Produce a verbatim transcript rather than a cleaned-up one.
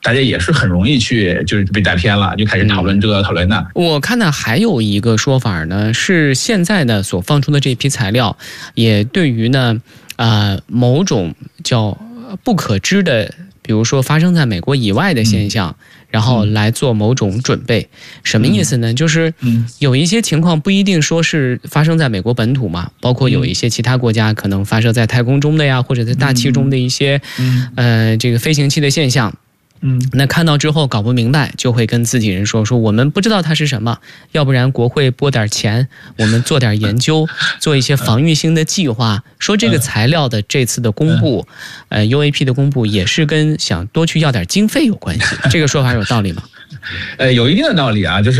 大家也是很容易去就是被带偏了，就开始讨论这个、嗯、讨论那。 我看到还有一个说法呢，是现在呢所放出的这批材料，也对于呢呃某种叫不可知的，比如说发生在美国以外的现象。嗯，然后来做某种准备，什么意思呢？就是有一些情况不一定说是发生在美国本土嘛，包括有一些其他国家可能发射在太空中的呀，或者在大气中的一些呃这个飞行器的现象。嗯，那看到之后搞不明白，就会跟自己人说说我们不知道它是什么，要不然国会拨点钱，我们做点研究，做一些防御性的计划。说这个材料的这次的公布，呃 U A P 的公布也是跟想多去要点经费有关系。这个说法有道理吗？ 呃，有一定的道理啊，就是。